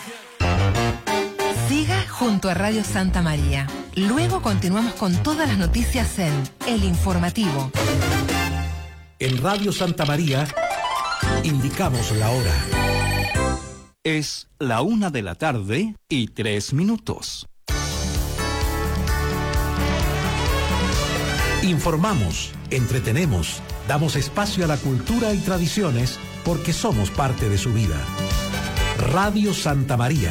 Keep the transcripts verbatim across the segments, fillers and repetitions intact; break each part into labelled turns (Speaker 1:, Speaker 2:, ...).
Speaker 1: Siga junto a Radio Santa María. Luego continuamos con todas las noticias en El Informativo.
Speaker 2: En Radio Santa María indicamos la hora.
Speaker 3: Es la una de la tarde y tres minutos.
Speaker 2: Informamos, entretenemos, damos espacio a la cultura y tradiciones porque somos parte de su vida. Radio Santa María.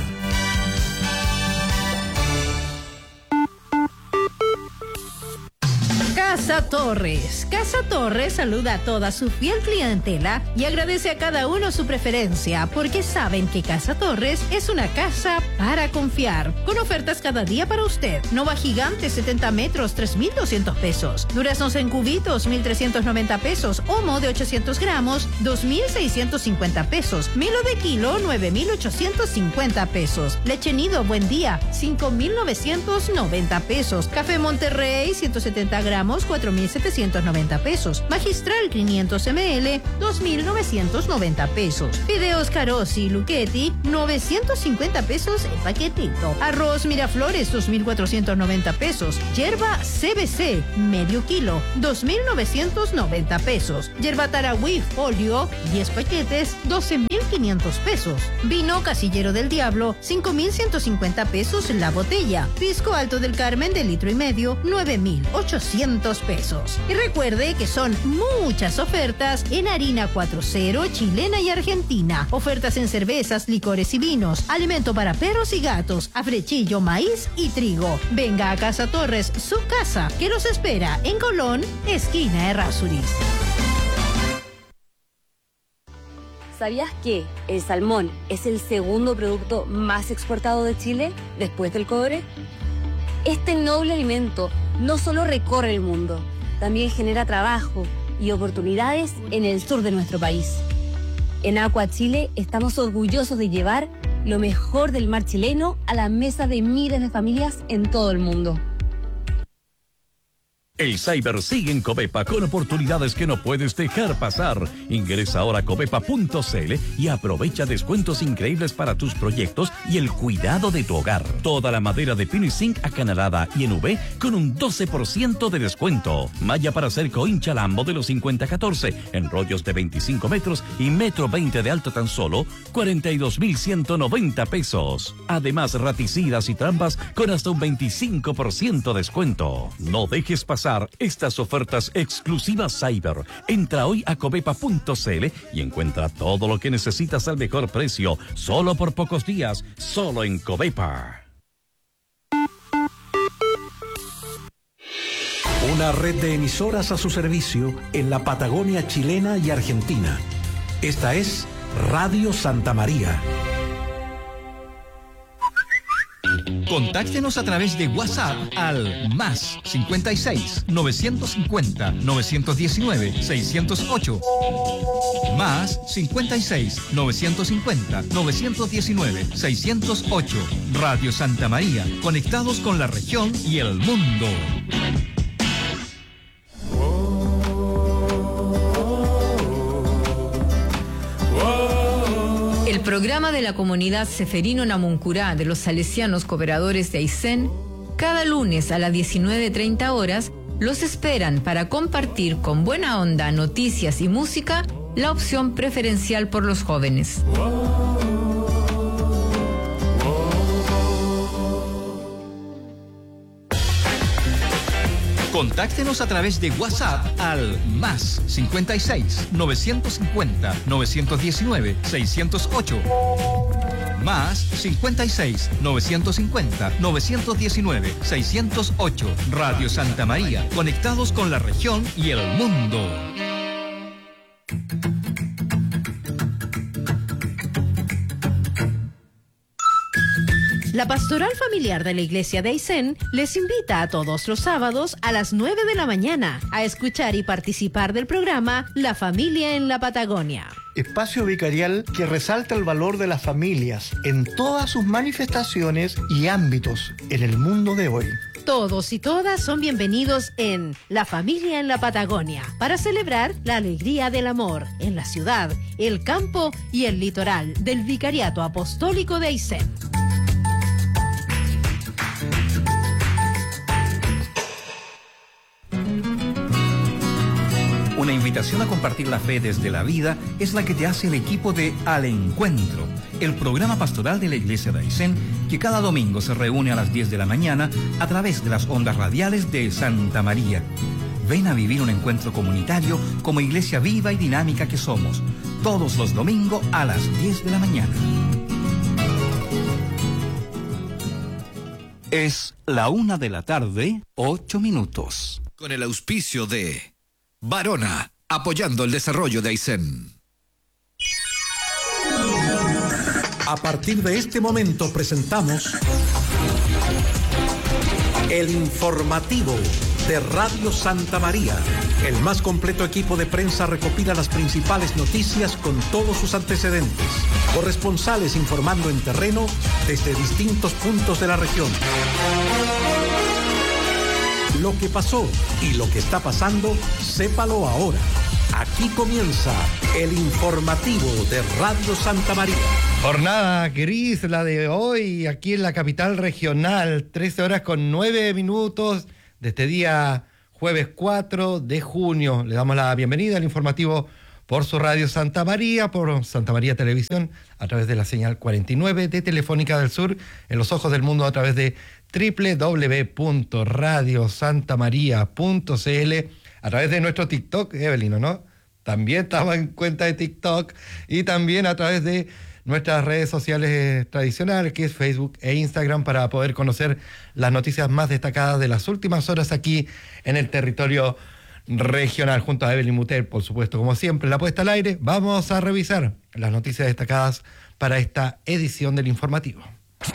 Speaker 4: Casa Torres. Casa Torres saluda a toda su fiel clientela y agradece a cada uno su preferencia porque saben que Casa Torres es una casa para confiar. Con ofertas cada día para usted. Nova Gigante setenta metros, tres mil doscientos pesos. Duraznos en cubitos, mil trescientos noventa pesos. Homo de ochocientos gramos, dos mil seiscientos cincuenta pesos. Milo de kilo, nueve mil ochocientos cincuenta pesos. Leche Nido Buen Día, cinco mil novecientos noventa pesos. Café Monterrey, ciento setenta gramos, cuatro mil setecientos noventa pesos. Magistral quinientos mililitros, dos mil novecientos noventa pesos. Fideos Carosi Luchetti, novecientos cincuenta pesos el paquetito. Arroz Miraflores, dos mil cuatrocientos noventa pesos. Yerba C B C, medio kilo, dos mil novecientos noventa pesos. Yerba Tarahui Folio, diez paquetes, doce mil quinientos pesos. Vino Casillero del Diablo, cinco mil ciento cincuenta pesos la botella. Pisco Alto del Carmen de litro y medio, nueve mil ochocientos pesos. Y recuerde que son muchas ofertas en harina cuatro cero, chilena y argentina. Ofertas en cervezas, licores y vinos. Alimento para perros y gatos, afrechillo, maíz y trigo. Venga a Casa Torres, su casa, que los espera en Colón, esquina Errázuriz.
Speaker 5: ¿Sabías que el salmón es el segundo producto más exportado de Chile después del cobre? Este noble alimento no solo recorre el mundo, también genera trabajo y oportunidades en el sur de nuestro país. En Aqua Chile estamos orgullosos de llevar lo mejor del mar chileno a la mesa de miles de familias en todo el mundo.
Speaker 6: El Cyber sigue en Covepa con oportunidades que no puedes dejar pasar. Ingresa ahora a covepa punto cl y aprovecha descuentos increíbles para tus proyectos y el cuidado de tu hogar. Toda la madera de pino y zinc acanalada y en V con un doce por ciento de descuento. Malla para cerco hinchalambo de los cincuenta catorce en rollos de veinticinco metros y metro veinte de alto tan solo cuarenta y dos mil ciento noventa pesos. Además, raticidas y trampas con hasta un veinticinco por ciento de descuento. No dejes pasar estas ofertas exclusivas Cyber. Entra hoy a covepa punto cl y encuentra todo lo que necesitas al mejor precio, solo por pocos días, solo en Covepa.
Speaker 2: Una red de emisoras a su servicio en la Patagonia chilena y argentina. Esta es Radio Santa María.
Speaker 7: Contáctenos a través de WhatsApp al más cincuenta y seis, novecientos cincuenta, novecientos diecinueve, seiscientos ocho. Más cincuenta y seis, novecientos cincuenta, novecientos diecinueve, seiscientos ocho. Radio Santa María, conectados con la región y el mundo.
Speaker 8: El programa de la comunidad Seferino Namuncurá de los Salesianos Cooperadores de Aysén, cada lunes a las diecinueve treinta horas, los esperan para compartir con buena onda noticias y música, la opción preferencial por los jóvenes.
Speaker 7: Contáctenos a través de WhatsApp al más cincuenta y seis, novecientos cincuenta, novecientos diecinueve, seiscientos ocho. Más cincuenta y seis, novecientos cincuenta, novecientos diecinueve, seiscientos ocho. Radio Santa María, conectados con la región y el mundo.
Speaker 4: La Pastoral Familiar de la Iglesia de Aysén les invita a todos los sábados a las nueve de la mañana a escuchar y participar del programa La Familia en la Patagonia.
Speaker 9: espacio vicarial que resalta el valor de las familias en todas sus manifestaciones y ámbitos en el mundo de hoy.
Speaker 4: Todos y todas son bienvenidos en La Familia en la Patagonia para celebrar la alegría del amor en la ciudad, el campo y el litoral del Vicariato Apostólico de Aysén.
Speaker 7: Una invitación a compartir la fe desde la vida es la que te hace el equipo de Al Encuentro, el programa pastoral de la Iglesia de Aysén, que cada domingo se reúne a las diez de la mañana a través de las ondas radiales de Santa María. Ven a vivir un encuentro comunitario como iglesia viva y dinámica que somos, todos los domingos a las diez de la mañana.
Speaker 3: Es la una de la tarde, ocho minutos.
Speaker 10: Con el auspicio de Varona, apoyando el desarrollo de Aysén.
Speaker 2: A partir de este momento presentamos el informativo de Radio Santa María. El más completo equipo de prensa recopila las principales noticias con todos sus antecedentes. Corresponsales informando en terreno desde distintos puntos de la región. Lo que pasó y lo que está pasando, sépalo ahora. Aquí comienza el informativo de Radio Santa María.
Speaker 11: Jornada gris la de hoy aquí en la capital regional, trece horas con nueve minutos de este día jueves cuatro de junio. Le damos la bienvenida al informativo por su Radio Santa María, por Santa María Televisión, a través de la señal cuarenta y nueve de Telefónica del Sur, en los ojos del mundo a través de doble u doble u doble u punto radio santa maría punto c l, a través de nuestro TikTok, Evelyn, ¿no? También estamos en cuenta de TikTok y también a través de nuestras redes sociales tradicionales, que es Facebook e Instagram, para poder conocer las noticias más destacadas de las últimas horas aquí en el territorio regional. Junto a Evelyn Mutel, por supuesto, como siempre, la puesta al aire, vamos a revisar las noticias destacadas para esta edición del informativo.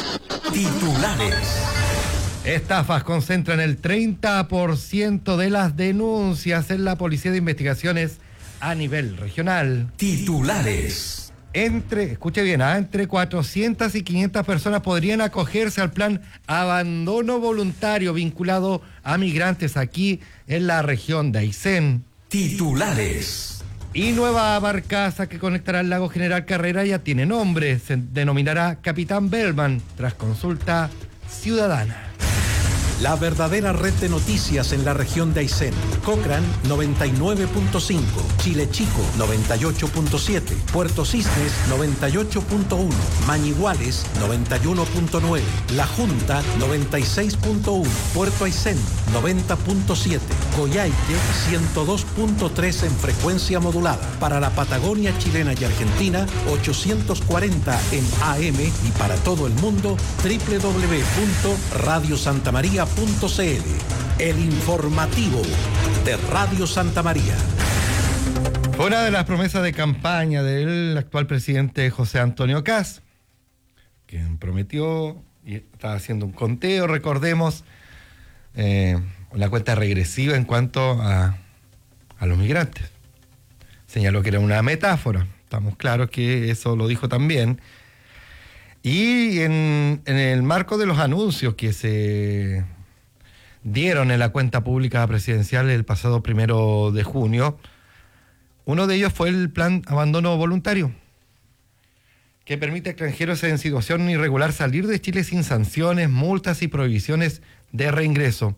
Speaker 2: Titulares.
Speaker 11: Estafas concentran el treinta por ciento de las denuncias en la Policía de Investigaciones a nivel regional.
Speaker 2: Titulares.
Speaker 11: Entre, escuche bien, ¿eh? entre cuatrocientas y quinientas personas podrían acogerse al plan Abandono Voluntario vinculado a migrantes aquí en la región de Aysén.
Speaker 2: Titulares.
Speaker 11: Y nueva barcaza que conectará el lago General Carrera ya tiene nombre, se denominará Capitán Bellman, tras consulta ciudadana.
Speaker 2: La verdadera red de noticias en la región de Aysén. Cochrane noventa y nueve punto cinco, Chile Chico noventa y ocho punto siete, Puerto Cisnes noventa y ocho punto uno, Mañiguales noventa y uno punto nueve, La Junta noventa y seis punto uno, Puerto Aysén noventa punto siete, Coyhaique ciento dos punto tres en frecuencia modulada. Para la Patagonia chilena y Argentina, ochocientos cuarenta en A M y para todo el mundo, doble u doble u doble u punto radio santa maría punto c l. El informativo de Radio Santa María.
Speaker 11: Una de las promesas de campaña del actual presidente José Antonio Kast, quien prometió y estaba haciendo un conteo, recordemos, eh, una cuenta regresiva en cuanto a, a los migrantes. Señaló que era una metáfora, estamos claros que eso lo dijo también. Y en, en el marco de los anuncios que se dieron en la cuenta pública presidencial el pasado primero de junio, uno de ellos fue el plan Abandono Voluntario, que permite a extranjeros en situación irregular salir de Chile sin sanciones, multas y prohibiciones de reingreso.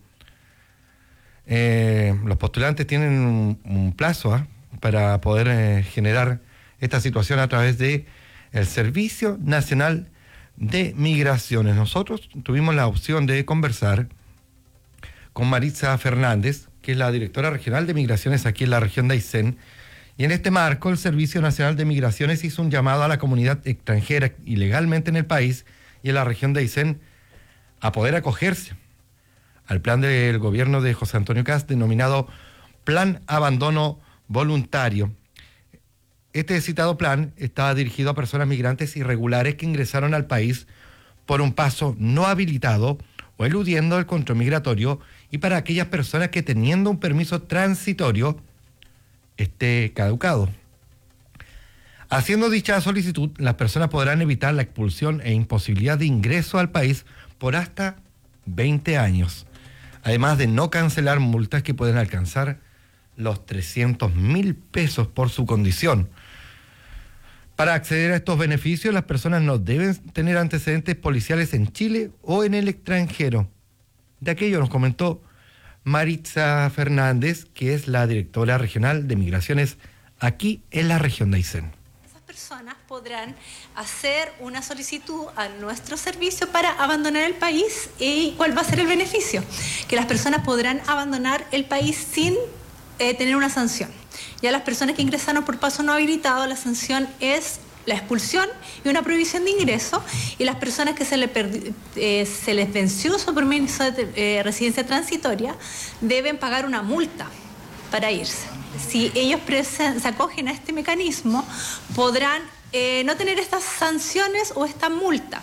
Speaker 11: Eh, los postulantes tienen un, un plazo ¿eh? para poder eh, generar esta situación a través de el Servicio Nacional de Migraciones. Nosotros tuvimos la opción de conversar con Maritza Fernández, que es la directora regional de migraciones aquí en la región de Aysén, y en este marco el Servicio Nacional de Migraciones hizo un llamado a la comunidad extranjera ilegalmente en el país y en la región de Aysén a poder acogerse al plan del gobierno de José Antonio Kast denominado Plan Abandono Voluntario. Este citado plan estaba dirigido a personas migrantes irregulares que ingresaron al país por un paso no habilitado o eludiendo el control migratorio, y para aquellas personas que teniendo un permiso transitorio esté caducado. Haciendo dicha solicitud, las personas podrán evitar la expulsión e imposibilidad de ingreso al país por hasta veinte años, además de no cancelar multas que pueden alcanzar los trescientos mil pesos por su condición. Para acceder a estos beneficios, las personas no deben tener antecedentes policiales en Chile o en el extranjero. De aquello nos comentó Maritza Fernández, que es la directora regional de migraciones aquí en la región de Aysén.
Speaker 12: Personas podrán hacer una solicitud a nuestro servicio para abandonar el país. ¿Y cuál va a ser el beneficio? Que las personas podrán abandonar el país sin eh, tener una sanción. Ya las personas que ingresaron por paso no habilitado, la sanción es la expulsión y una prohibición de ingreso, y las personas que se, le perdi, eh, se les venció su permiso de eh, residencia transitoria deben pagar una multa para irse. Si ellos se acogen a este mecanismo, podrán eh, no tener estas sanciones o esta multa.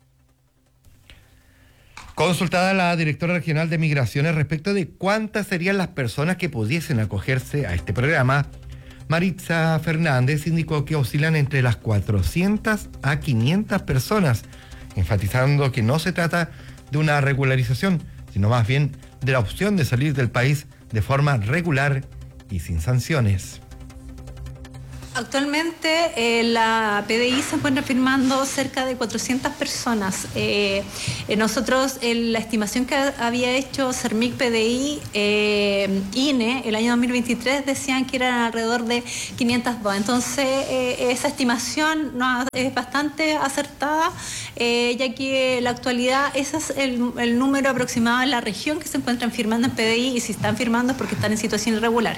Speaker 11: Consultada la directora regional de migraciones respecto de cuántas serían las personas que pudiesen acogerse a este programa, Maritza Fernández indicó que oscilan entre las cuatrocientas a quinientas personas, enfatizando que no se trata de una regularización, sino más bien de la opción de salir del país de forma regular y sin sanciones.
Speaker 12: Actualmente eh, la P D I se encuentra firmando cerca de cuatrocientas personas. Eh, eh, nosotros, eh, la estimación que había hecho CERMIC, P D I, eh, I N E, el año dos mil veintitrés, decían que eran alrededor de quinientas dos. Entonces, eh, esa estimación no, es bastante acertada, eh, ya que en la actualidad ese es el, el número aproximado de la región que se encuentran firmando en P D I, y si están firmando es porque están en situación irregular.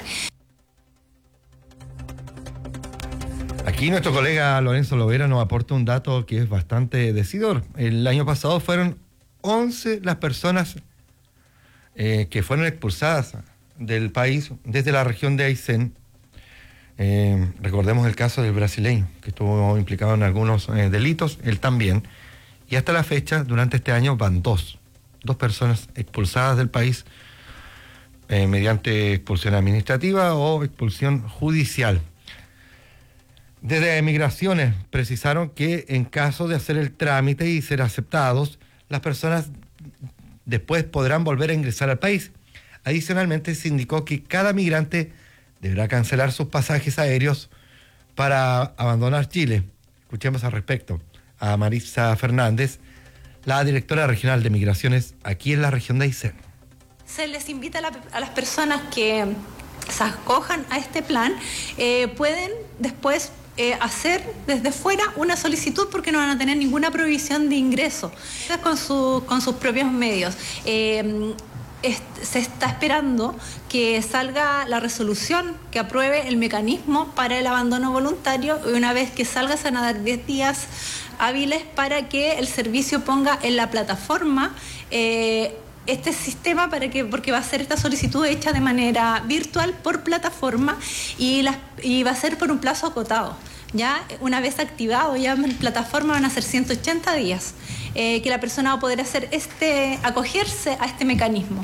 Speaker 11: Aquí nuestro colega Lorenzo Lovera nos aporta un dato que es bastante decidor. El año pasado fueron once las personas eh, que fueron expulsadas del país desde la región de Aysén. Eh, recordemos el caso del brasileño, que estuvo implicado en algunos eh, delitos, él también. Y hasta la fecha, durante este año, van dos. Dos personas expulsadas del país eh, mediante expulsión administrativa o expulsión judicial. Desde Migraciones precisaron que en caso de hacer el trámite y ser aceptados, las personas después podrán volver a ingresar al país. Adicionalmente, se indicó que cada migrante deberá cancelar sus pasajes aéreos para abandonar Chile. Escuchemos al respecto a Maritza Fernández, la directora regional de Migraciones aquí en la región de Aysén.
Speaker 12: Se les invita a, la, a las personas que se acojan a este plan, eh, pueden después Eh, hacer desde fuera una solicitud, porque no van a tener ninguna prohibición de ingreso con, su, con sus propios medios. Eh, es, se está esperando que salga la resolución que apruebe el mecanismo para el abandono voluntario, y una vez que salga se van a dar diez días hábiles para que el servicio ponga en la plataforma eh, este sistema, para que, porque va a ser esta solicitud hecha de manera virtual por plataforma, y, las, y va a ser por un plazo acotado. Ya una vez activado ya en plataforma van a ser ciento ochenta días eh, que la persona va a poder hacer este, acogerse a este mecanismo.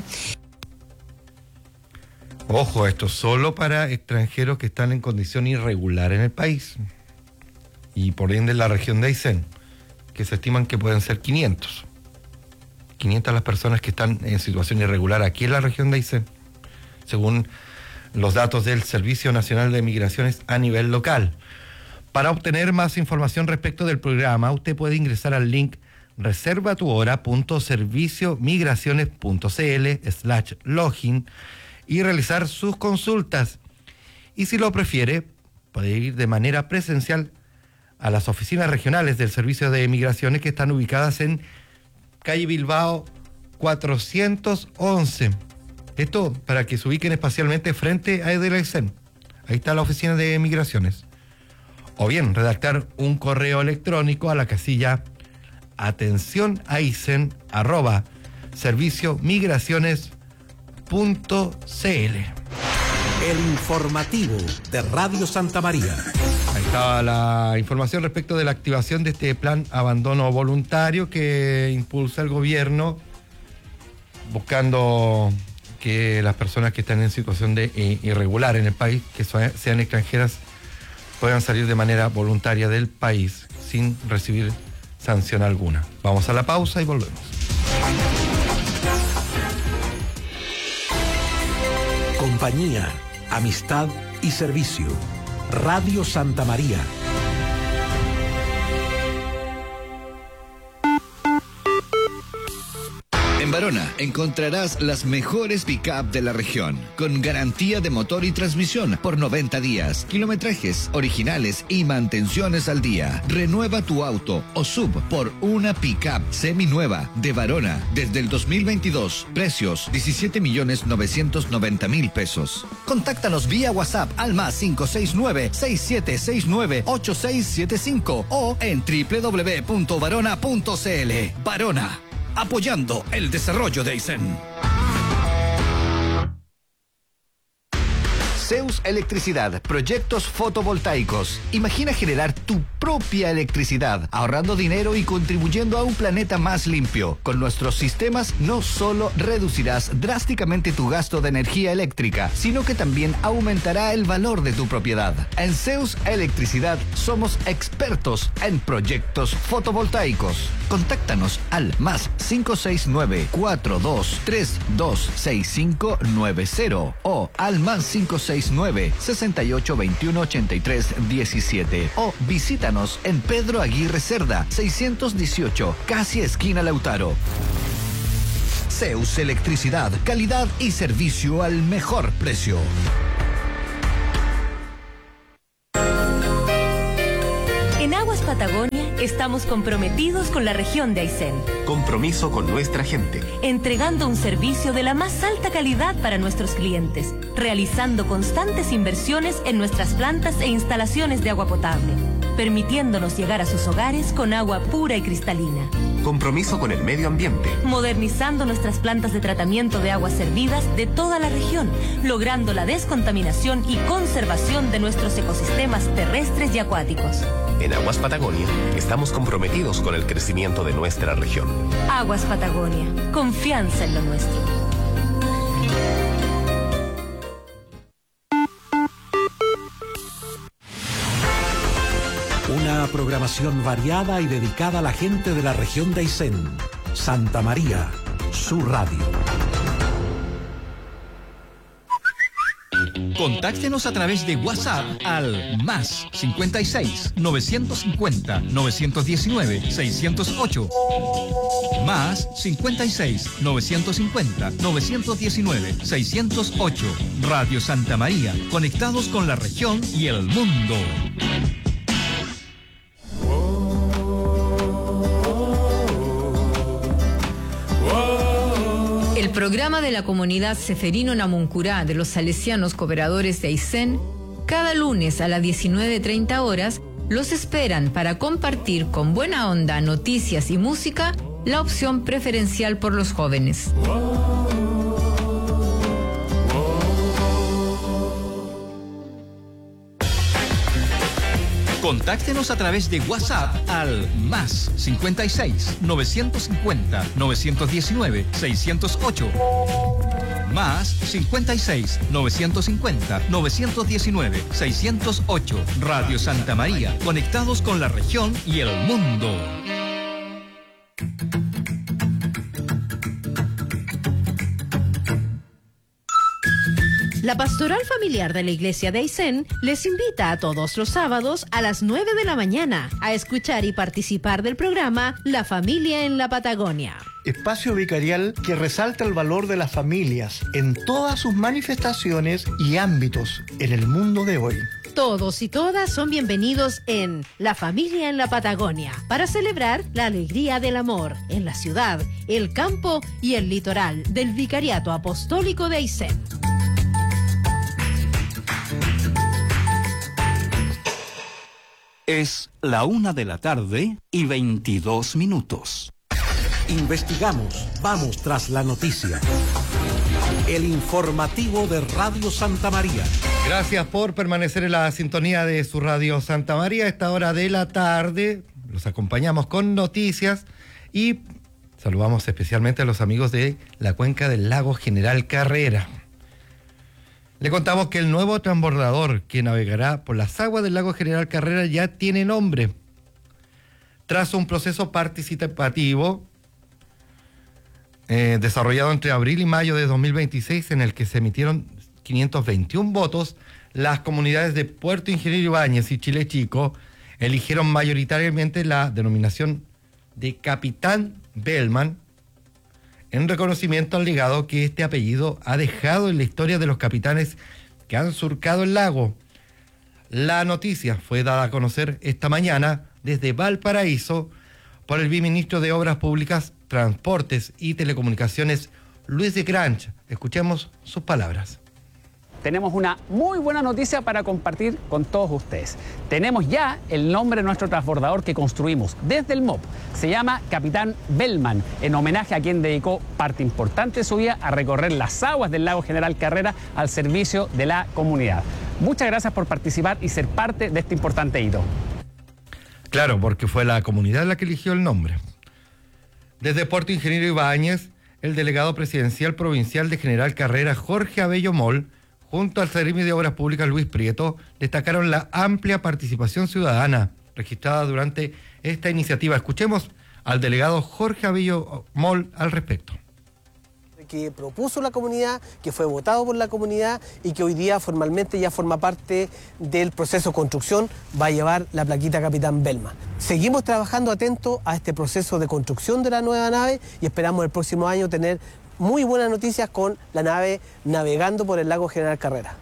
Speaker 11: Ojo, esto solo para extranjeros que están en condición irregular en el país, y por ende en la región de Aysén, que se estiman que pueden ser quinientos. quinientas las personas que están en situación irregular aquí en la región de Aysén, según los datos del Servicio Nacional de Migraciones a nivel local. Para obtener más información respecto del programa, usted puede ingresar al link reservatuhora.serviciomigraciones.cl slash login y realizar sus consultas. Y si lo prefiere, puede ir de manera presencial a las oficinas regionales del Servicio de Migraciones, que están ubicadas en calle Bilbao cuatrocientos once. Esto para que se ubiquen espacialmente frente a Edel Aysén. Ahí está la oficina de Migraciones. O bien redactar un correo electrónico a la casilla atención aysén arroba serviciomigraciones punto cl.
Speaker 2: El informativo de Radio Santa María.
Speaker 11: Ahí estaba la información respecto de la activación de este plan abandono voluntario que impulsa el gobierno, buscando que las personas que están en situación de eh, irregular en el país, que son, sean extranjeras, puedan salir de manera voluntaria del país sin recibir sanción alguna. Vamos a la pausa y volvemos.
Speaker 2: Compañía, amistad y servicio. Radio Santa María.
Speaker 10: En Barona encontrarás las mejores pick-up de la región, con garantía de motor y transmisión por noventa días, kilometrajes originales y mantenciones al día. Renueva tu auto o sub por una pick-up seminueva de Barona desde el dos mil veintidós. Precios diecisiete millones novecientos noventa mil pesos. Contáctanos vía WhatsApp al más cinco seis nueve, seis siete seis nueve, ocho seis siete cinco o en doble u doble u doble u punto barona punto c l. Barona, apoyando el desarrollo de Aysén. Zeus Electricidad, proyectos fotovoltaicos. Imagina generar tu propia electricidad, ahorrando dinero y contribuyendo a un planeta más limpio. Con nuestros sistemas no solo reducirás drásticamente tu gasto de energía eléctrica, sino que también aumentará el valor de tu propiedad. En Zeus Electricidad somos expertos en proyectos fotovoltaicos. Contáctanos al más cinco seis nueve, cuatro dos tres dos seis cinco nueve cero o al más cinco seis nueve, sesenta y ocho, veintiuno, ochenta y tres, diecisiete o visítanos en Pedro Aguirre Cerda, seiscientos dieciocho, casi esquina Lautaro. Zeus Electricidad, calidad y servicio al mejor precio.
Speaker 13: En Aguas Patagonia estamos comprometidos con la región de Aysén.
Speaker 14: Compromiso con nuestra gente.
Speaker 13: Entregando un servicio de la más alta calidad para nuestros clientes, realizando constantes inversiones en nuestras plantas e instalaciones de agua potable, permitiéndonos llegar a sus hogares con agua pura y cristalina.
Speaker 14: Compromiso con el medio ambiente.
Speaker 13: Modernizando nuestras plantas de tratamiento de aguas servidas de toda la región, logrando la descontaminación y conservación de nuestros ecosistemas terrestres y acuáticos.
Speaker 14: En Aguas Patagonia estamos comprometidos con el crecimiento de nuestra región.
Speaker 13: Aguas Patagonia, confianza en lo nuestro.
Speaker 2: Una programación variada y dedicada a la gente de la región de Aysén. Santa María, su radio.
Speaker 7: Contáctenos a través de WhatsApp al más cincuenta y seis, novecientos cincuenta, novecientos diecinueve, seiscientos ocho. Más cincuenta y seis, novecientos cincuenta, novecientos diecinueve, seiscientos ocho. Radio Santa María, conectados con la región y el mundo.
Speaker 8: El programa de la comunidad Seferino Namuncurá de los salesianos cooperadores de Aysén, cada lunes a las diecinueve treinta horas, los esperan para compartir con buena onda noticias y música, la opción preferencial por los jóvenes.
Speaker 7: Contáctenos a través de WhatsApp al más cincuenta y seis, novecientos cincuenta, novecientos diecinueve, seiscientos ocho. Más cincuenta y seis, novecientos cincuenta, novecientos diecinueve, seiscientos ocho. Radio Santa María, conectados con la región y el mundo.
Speaker 4: La Pastoral Familiar de la Iglesia de Aysén les invita a todos los sábados a las nueve de la mañana a escuchar y participar del programa La Familia en la Patagonia.
Speaker 9: Espacio vicarial que resalta el valor de las familias en todas sus manifestaciones y ámbitos en el mundo de hoy.
Speaker 4: Todos y todas son bienvenidos en La Familia en la Patagonia para celebrar la alegría del amor en la ciudad, el campo y el litoral del Vicariato Apostólico de Aysén.
Speaker 3: Es la una de la tarde y veintidós minutos.
Speaker 2: Investigamos, vamos tras la noticia. El informativo de Radio Santa María.
Speaker 11: Gracias por permanecer en la sintonía de su Radio Santa María a esta hora de la tarde. Los acompañamos con noticias y saludamos especialmente a los amigos de la cuenca del lago General Carrera. Le contamos que el nuevo transbordador que navegará por las aguas del lago General Carrera ya tiene nombre. Tras un proceso participativo eh, desarrollado entre abril y mayo de dos mil veintiséis, en el que se emitieron quinientos veintiún votos, las comunidades de Puerto Ingeniero Ibáñez y Chile Chico eligieron mayoritariamente la denominación de Capitán Bellman, en reconocimiento al legado que este apellido ha dejado en la historia de los capitanes que han surcado el lago. La noticia fue dada a conocer esta mañana desde Valparaíso por el viceministro de Obras Públicas, Transportes y Telecomunicaciones, Luis de Granch. Escuchemos sus palabras.
Speaker 15: Tenemos una muy buena noticia para compartir con todos ustedes. Tenemos ya el nombre de nuestro transbordador que construimos desde el M O P. Se llama Capitán Bellman, en homenaje a quien dedicó parte importante de su vida a recorrer las aguas del lago General Carrera al servicio de la comunidad. Muchas gracias por participar y ser parte de este importante hito.
Speaker 11: Claro, porque fue la comunidad la que eligió el nombre. Desde Puerto Ingeniero Ibáñez, el delegado presidencial provincial de General Carrera, Jorge Abello Moll, junto al Ceremi de Obras Públicas Luis Prieto, destacaron la amplia participación ciudadana registrada durante esta iniciativa. Escuchemos al delegado Jorge Abello Moll al respecto.
Speaker 16: Que propuso la comunidad, que fue votado por la comunidad y que hoy día formalmente ya forma parte del proceso de construcción, va a llevar la plaquita Capitán Bellman. Seguimos trabajando atentos a este proceso de construcción de la nueva nave y esperamos el próximo año tener muy buenas noticias con la nave navegando por el lago General Carrera.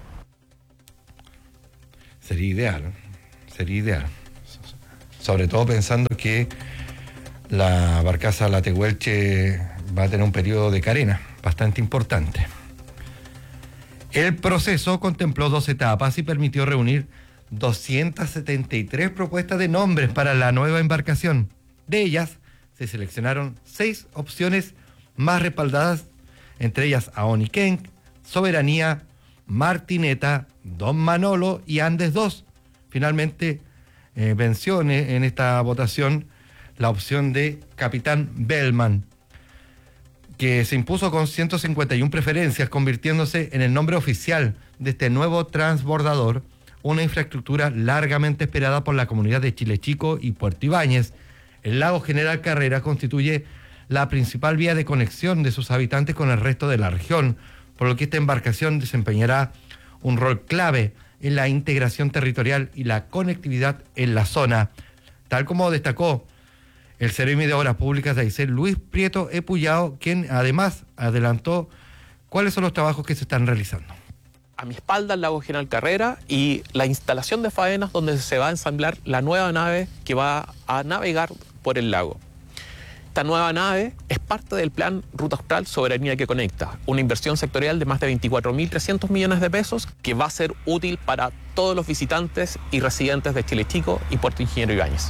Speaker 11: Sería ideal, sería ideal. Sobre todo pensando que la barcaza La Tehuelche va a tener un periodo de carena bastante importante. El proceso contempló dos etapas y permitió reunir doscientas setenta y tres propuestas de nombres para la nueva embarcación. De ellas, se seleccionaron seis opciones más respaldadas, entre ellas Aoniquén, Soberanía, Martineta, Don Manolo y Andes dos. Finalmente eh, venció en, en esta votación la opción de Capitán Bellman, que se impuso con ciento cincuenta y una preferencias, convirtiéndose en el nombre oficial de este nuevo transbordador, una infraestructura largamente esperada por la comunidad de Chile Chico y Puerto Ibáñez. El lago General Carrera constituye la principal vía de conexión de sus habitantes con el resto de la región, por lo que esta embarcación desempeñará un rol clave en la integración territorial y la conectividad en la zona, tal como destacó el Ceremi de Obras Públicas de Aysén, Luis Prieto Epullao, quien además adelantó cuáles son los trabajos que se están realizando.
Speaker 17: A mi espalda el lago General Carrera y la instalación de faenas donde se va a ensamblar la nueva nave que va a navegar por el lago. Esta nueva nave es parte del plan Ruta Austral Soberanía que Conecta, una inversión sectorial de más de veinticuatro mil trescientos millones de pesos que va a ser útil para todos los visitantes y residentes de Chile Chico y Puerto Ingeniero Ibáñez.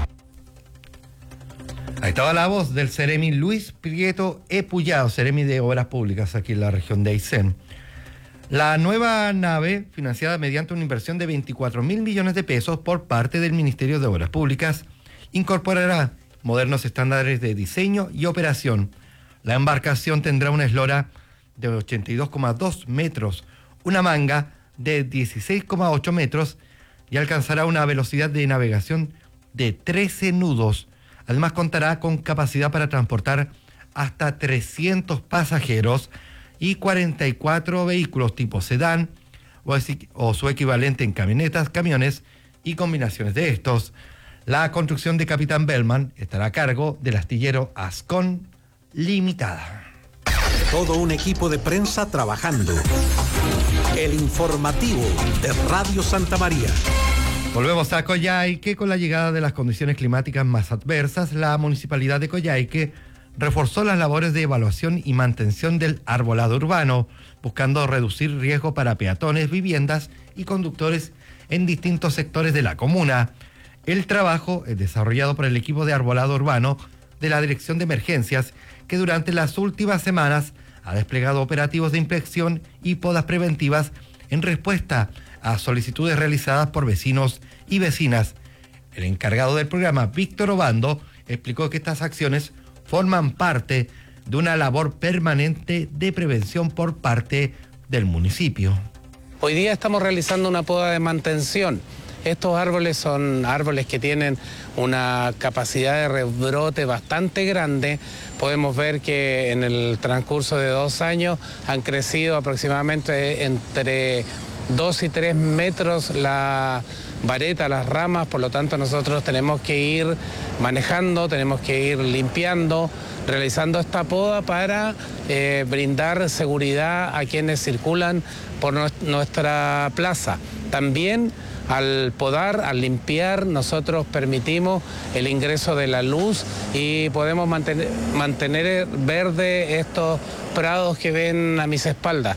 Speaker 11: Ahí estaba la voz del Ceremi Luis Prieto Epullao, Ceremi de Obras Públicas aquí en la región de Aysén. La nueva nave, financiada mediante una inversión de veinticuatro mil millones de pesos por parte del Ministerio de Obras Públicas, incorporará modernos estándares de diseño y operación. La embarcación tendrá una eslora de ochenta y dos coma dos metros, una manga de dieciséis coma ocho metros y alcanzará una velocidad de navegación de trece nudos. Además contará con capacidad para transportar hasta trescientos pasajeros y cuarenta y cuatro vehículos tipo sedán o, o su equivalente en camionetas, camiones y combinaciones de estos. La construcción de Capitán Bellman estará a cargo del astillero Ascon Limitada.
Speaker 2: Todo un equipo de prensa trabajando. El informativo de Radio Santa María.
Speaker 11: Volvemos a Coyhaique. Con la llegada de las condiciones climáticas más adversas, la Municipalidad de Coyhaique reforzó las labores de evaluación y mantención del arbolado urbano, buscando reducir riesgo para peatones, viviendas y conductores en distintos sectores de la comuna. El trabajo es desarrollado por el equipo de arbolado urbano de la Dirección de Emergencias, que durante las últimas semanas ha desplegado operativos de inspección y podas preventivas en respuesta a solicitudes realizadas por vecinos y vecinas. El encargado del programa, Víctor Obando, explicó que estas acciones forman parte de una labor permanente de prevención por parte del municipio.
Speaker 18: Hoy día estamos realizando una poda de mantención. Estos árboles son árboles que tienen una capacidad de rebrote bastante grande. Podemos ver que en el transcurso de dos años han crecido aproximadamente entre dos y tres metros la vareta, las ramas, por lo tanto nosotros tenemos que ir manejando, tenemos que ir limpiando, realizando esta poda para eh, brindar seguridad a quienes circulan por nuestra plaza. También al podar, al limpiar, nosotros permitimos el ingreso de la luz y podemos mantener, mantener verde estos prados que ven a mis espaldas.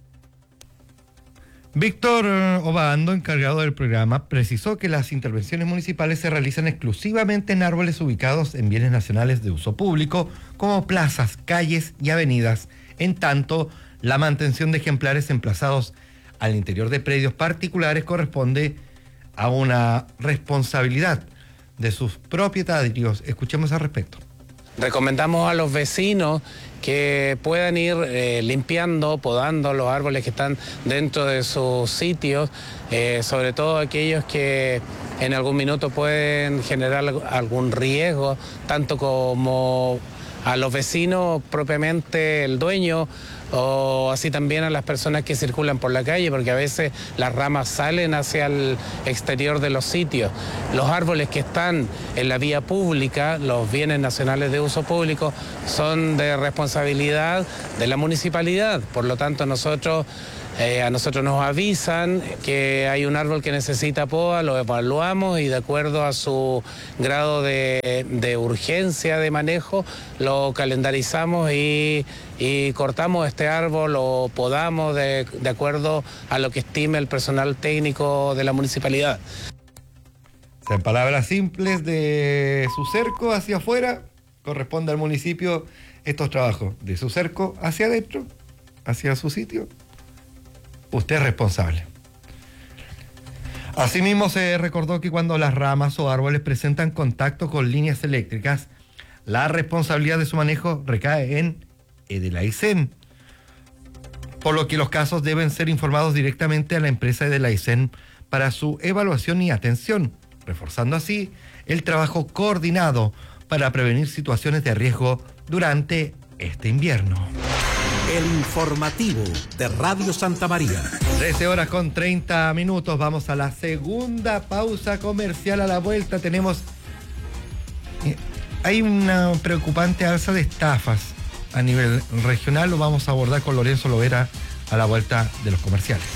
Speaker 11: Víctor Obando, encargado del programa, precisó que las intervenciones municipales se realizan exclusivamente en árboles ubicados en bienes nacionales de uso público, como plazas, calles y avenidas. En tanto, la mantención de ejemplares emplazados al interior de predios particulares corresponde a una responsabilidad de sus propietarios. Escuchemos al respecto.
Speaker 18: Recomendamos a los vecinos que puedan ir eh, limpiando, podando los árboles que están dentro de sus sitios, eh, sobre todo aquellos que en algún minuto pueden generar algún riesgo, tanto como a los vecinos propiamente el dueño, o así también a las personas que circulan por la calle, porque a veces las ramas salen hacia el exterior de los sitios. Los árboles que están en la vía pública, los bienes nacionales de uso público, son de responsabilidad de la municipalidad. Por lo tanto, nosotros Eh, a nosotros nos avisan que hay un árbol que necesita poda, lo evaluamos y de acuerdo a su grado de, de urgencia de manejo lo calendarizamos y, y cortamos este árbol o podamos de, de acuerdo a lo que estime el personal técnico de la municipalidad.
Speaker 11: En palabras simples, de su cerco hacia afuera corresponde al municipio estos trabajos. De su cerco hacia adentro, hacia su sitio, usted es responsable. Asimismo, se recordó que cuando las ramas o árboles presentan contacto con líneas eléctricas, la responsabilidad de su manejo recae en Edelaicen, por lo que los casos deben ser informados directamente a la empresa Edelaicen para su evaluación y atención, reforzando así el trabajo coordinado para prevenir situaciones de riesgo durante este invierno.
Speaker 2: El informativo de Radio Santa María.
Speaker 11: trece horas con treinta minutos. Vamos a la segunda pausa comercial. A la vuelta tenemos... Eh, hay una preocupante alza de estafas a nivel regional. Lo vamos a abordar con Lorenzo Lovera a la vuelta de los comerciales.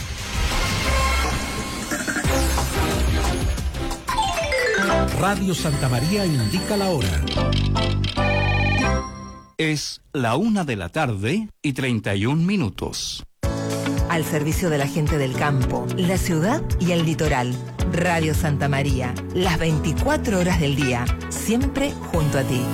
Speaker 2: Radio Santa María indica la hora.
Speaker 3: Es la una de la tarde y treinta y un minutos.
Speaker 1: Al servicio de la gente del campo, la ciudad y el litoral. Radio Santa María, las veinticuatro horas del día, siempre junto a ti.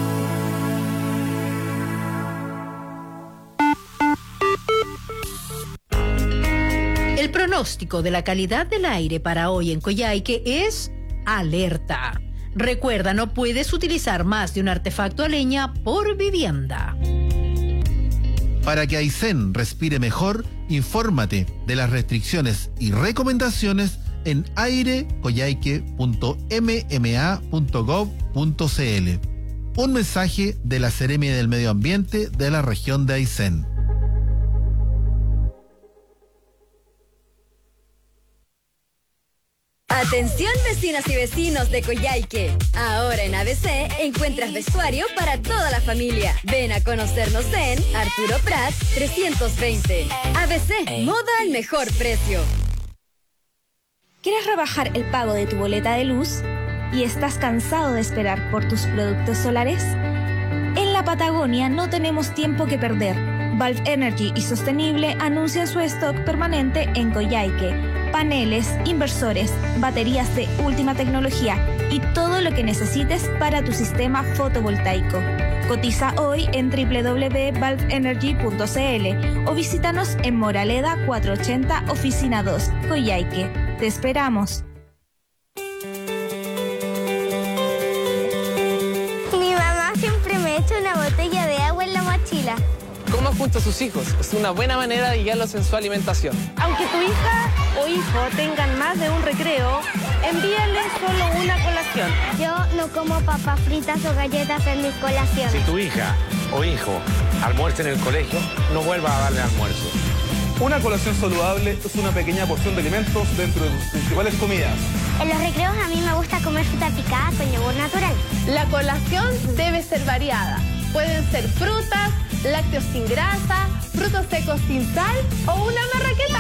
Speaker 4: El pronóstico de la calidad del aire para hoy en Coyhaique es alerta. Recuerda, no puedes utilizar más de un artefacto a leña por vivienda.
Speaker 19: Para que Aysén respire mejor, infórmate de las restricciones y recomendaciones en aire coyhaique punto m m a punto gov punto c l. Un mensaje de la Seremia del Medio Ambiente de la región de Aysén.
Speaker 20: Atención vecinas y vecinos de Coyhaique. Ahora en A B C encuentras vestuario para toda la familia. Ven a conocernos en Arturo Prat trescientos veinte. A B C, moda al mejor precio.
Speaker 21: ¿Quieres rebajar el pago de tu boleta de luz? ¿Y estás cansado de esperar por tus productos solares? En la Patagonia no tenemos tiempo que perder. Valve Energy y Sostenible anuncian su stock permanente en Coyhaique. Paneles, inversores, baterías de última tecnología y todo lo que necesites para tu sistema fotovoltaico. Cotiza hoy en doble u doble u doble u punto valve energy punto c l o visítanos en Moraleda cuatrocientos ochenta, Oficina dos, Coyhaique. Te esperamos.
Speaker 22: Mi mamá siempre me echa una botella de agua en la mochila.
Speaker 5: Coma junto a sus hijos. Es una buena manera de guiarlos en su alimentación.
Speaker 22: Aunque tu hija o hijo tengan más de un recreo, envíale solo una colación.
Speaker 23: Yo no como papas fritas o galletas en mis colaciones.
Speaker 24: Si tu hija o hijo almuerza en el colegio, no vuelva a darle almuerzo.
Speaker 25: Una colación saludable es una pequeña porción de alimentos dentro de tus principales comidas.
Speaker 23: En los recreos a mí me gusta comer fruta picada con yogur natural.
Speaker 22: La colación debe ser variada. Pueden ser frutas, lácteos sin grasa, frutos secos sin sal o una marraqueta.